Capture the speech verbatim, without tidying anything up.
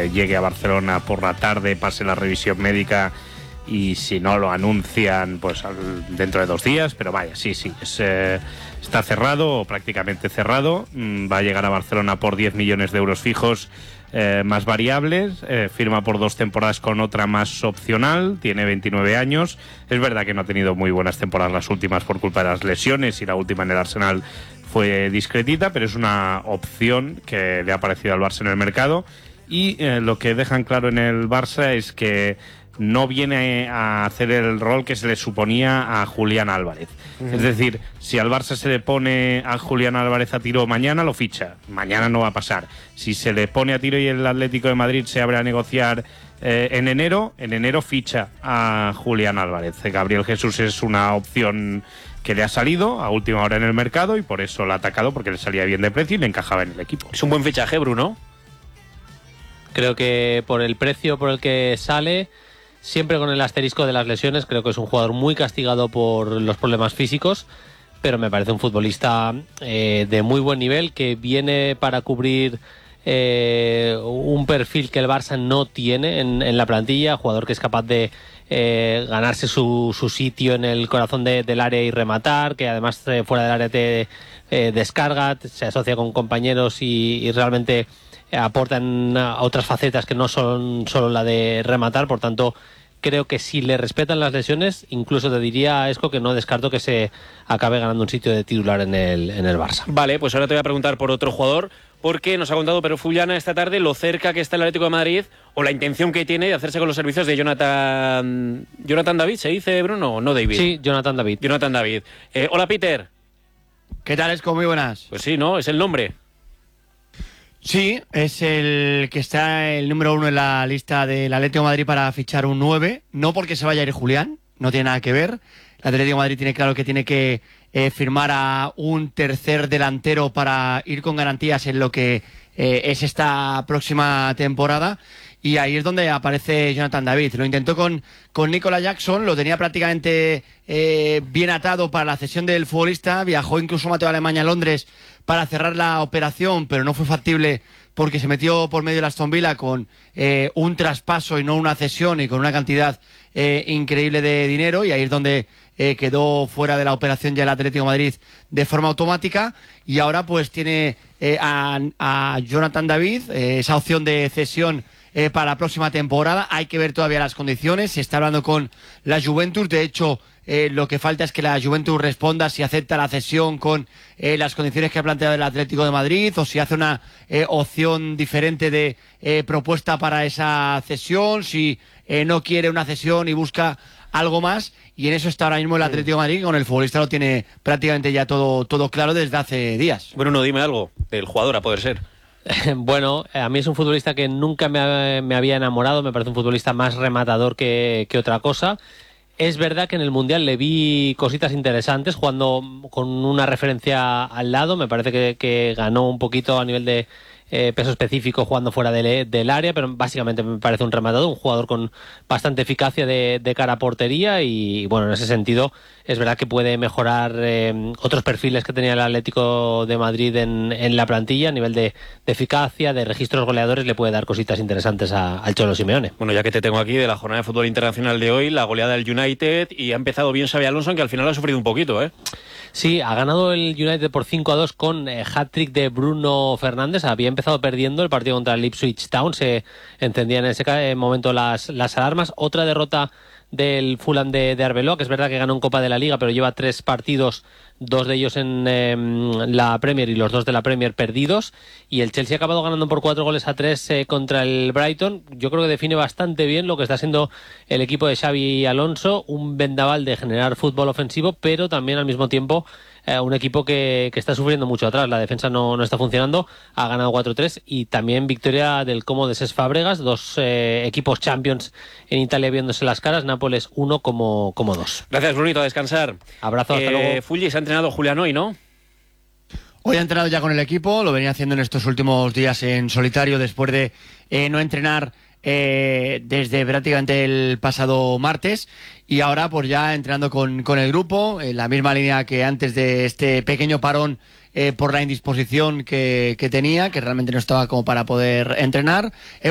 eh, llegue a Barcelona por la tarde, pase la revisión médica y si no lo anuncian pues al, dentro de dos días, pero vaya, sí, sí, es, eh, está cerrado o prácticamente cerrado. Mm, va a llegar a Barcelona por diez millones de euros fijos eh, más variables, eh, firma por dos temporadas con otra más opcional, tiene veintinueve años. Es verdad que no ha tenido muy buenas temporadas las últimas por culpa de las lesiones y la última en el Arsenal fue discretita, pero es una opción que le ha parecido al Barça en el mercado. Y eh, lo que dejan claro en el Barça es que no viene a hacer el rol que se le suponía a Julián Álvarez. Uh-huh. Es decir, si al Barça se le pone a Julián Álvarez a tiro mañana, lo ficha. Mañana no va a pasar. Si se le pone a tiro y el Atlético de Madrid se abre a negociar eh, en enero, en enero ficha a Julián Álvarez. Gabriel Jesús es una opción que le ha salido a última hora en el mercado y por eso lo ha atacado, porque le salía bien de precio y le encajaba en el equipo. Es un buen fichaje, Bruno. Creo que por el precio por el que sale, siempre con el asterisco de las lesiones, creo que es un jugador muy castigado por los problemas físicos, pero me parece un futbolista eh, de muy buen nivel, que viene para cubrir eh, un perfil que el Barça no tiene en, en la plantilla, jugador que es capaz de eh, ganarse su, su sitio en el corazón de, del área y rematar, que además eh, fuera del área te eh, descarga, se asocia con compañeros y, y realmente aportan otras facetas que no son solo la de rematar. Por tanto, creo que si le respetan las lesiones, incluso te diría, Esco, que no descarto que se acabe ganando un sitio de titular en el, en el Barça. Vale, pues ahora te voy a preguntar por otro jugador, porque nos ha contado Pedro Fullana esta tarde lo cerca que está el Atlético de Madrid, o la intención que tiene de hacerse con los servicios de Jonathan Jonathan David, ¿se dice, Bruno? No, David. Sí, Jonathan David. Jonathan David. Eh, hola, Peter. ¿Qué tal, Esco? Muy buenas. Pues sí, ¿no? Es el nombre. Sí, es el que está el número uno en la lista del Atlético de Madrid para fichar un nueve, no porque se vaya a ir Julián, no tiene nada que ver. El Atlético de Madrid tiene claro que tiene que eh, firmar a un tercer delantero para ir con garantías en lo que eh, es esta próxima temporada. Y ahí es donde aparece Jonathan David. Lo intentó con, con Nicolas Jackson, lo tenía prácticamente eh, bien atado para la cesión del futbolista. Viajó incluso Mateo a Alemania a Londres para cerrar la operación, pero no fue factible porque se metió por medio de Aston Villa con eh, un traspaso y no una cesión, y con una cantidad eh, increíble de dinero, y ahí es donde eh, quedó fuera de la operación ya el Atlético de Madrid de forma automática. Y ahora pues tiene eh, a, a Jonathan David, eh, esa opción de cesión Eh, para la próxima temporada. Hay que ver todavía las condiciones. Se está hablando con la Juventus. De hecho, eh, lo que falta es que la Juventus responda si acepta la cesión con eh, las condiciones que ha planteado el Atlético de Madrid, o si hace una eh, opción diferente de eh, propuesta para esa cesión, si eh, no quiere una cesión y busca algo más. Y en eso está ahora mismo el Atlético de Madrid, que con el futbolista lo tiene prácticamente ya todo, todo claro desde hace días. Bruno, dime algo del jugador, a poder ser. Bueno, a mí es un futbolista que nunca me, ha, me había enamorado. Me parece un futbolista más rematador que, que otra cosa. Es verdad que en el Mundial le vi cositas interesantes jugando con una referencia al lado. Me parece que, que ganó un poquito a nivel de eh, peso específico jugando fuera del, del área, pero básicamente me parece un rematador, un jugador con bastante eficacia de, de cara a portería. Y bueno, en ese sentido es verdad que puede mejorar eh, otros perfiles que tenía el Atlético de Madrid en, en la plantilla a nivel de, de eficacia, de registros goleadores. Le puede dar cositas interesantes a, al Cholo Simeone. Bueno, ya que te tengo aquí, de la jornada de fútbol internacional de hoy, la goleada del United, y ha empezado bien Xabi Alonso, aunque al final ha sufrido un poquito, ¿eh? Sí, ha ganado el United por cinco a dos con eh, hat-trick de Bruno Fernández. Había empezado perdiendo el partido contra el Ipswich Town, se encendían en ese momento las, las alarmas. Otra derrota del Fulham de, de Arbeloa, que es verdad que ganó en Copa de la Liga, pero lleva tres partidos, dos de ellos en eh, la Premier y los dos de la Premier perdidos. Y el Chelsea ha acabado ganando por cuatro goles a tres eh, contra el Brighton. Yo creo que define bastante bien lo que está siendo el equipo de Xabi Alonso, un vendaval de generar fútbol ofensivo, pero también al mismo tiempo eh, un equipo que, que está sufriendo mucho atrás. La defensa no, no está funcionando, ha ganado cuatro tres, y también victoria del Como de Cesc Fábregas, dos eh, equipos Champions en Italia viéndose las caras, Nápoles uno como, como dos. Gracias, Brunito, a descansar. Abrazo, hasta eh, luego. Fulli, se ha entrenado Julián hoy, ¿no? Hoy ha entrenado ya con el equipo, lo venía haciendo en estos últimos días en solitario después de eh, no entrenar eh, desde prácticamente el pasado martes, y ahora pues ya entrenando con, con el grupo, en la misma línea que antes de este pequeño parón eh, por la indisposición que, que tenía, que realmente no estaba como para poder entrenar.